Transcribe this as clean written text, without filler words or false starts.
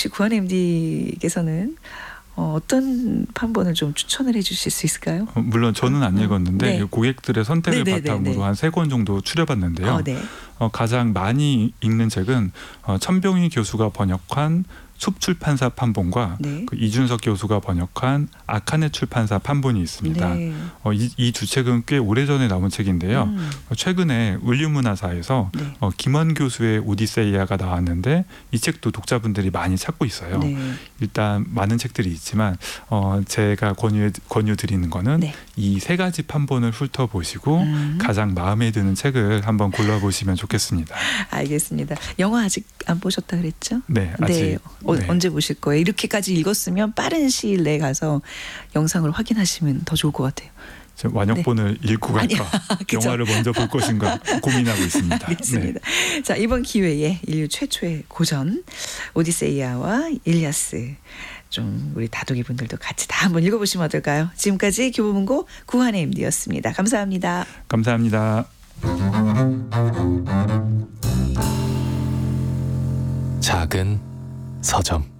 혹시 구한 MD께서는 어떤 판본을 좀 추천을 해주실 수 있을까요? 물론 저는 안 읽었는데 네. 고객들의 선택을 네네네네. 바탕으로 한 3권 정도 추려봤는데요. 네. 가장 많이 읽는 책은 천병희 교수가 번역한 숲출판사 판본과 네. 그 이준석 교수가 번역한 아카네 출판사 판본이 있습니다. 네. 이 두 책은 꽤 오래전에 나온 책인데요. 최근에 울류문화사에서 네. 김원 교수의 오디세이아가 나왔는데 이 책도 독자분들이 많이 찾고 있어요. 네. 일단 많은 책들이 있지만 제가 권유드리는 거는 네. 이 3가지 판본을 훑어보시고 가장 마음에 드는 책을 한번 골라보시면 좋겠습니다. 알겠습니다. 영화 아직 안 보셨다 그랬죠? 네, 아직. 네. 언제 보실 거예요? 이렇게까지 읽었으면 빠른 시일 내에 가서 영상을 확인하시면 더 좋을 것 같아요. 완역본을 읽고 갈까 영화를 먼저 볼 것인가 고민하고 있습니다. 알겠습니다. 네. 자, 이번 기회에 인류 최초의 고전 오디세이아와 일리아스 좀 우리 다독이 분들도 같이 다 한번 읽어보시면 어떨까요? 지금까지 교보문고 구한의 MD였습니다. 감사합니다. 감사합니다. 작은 서점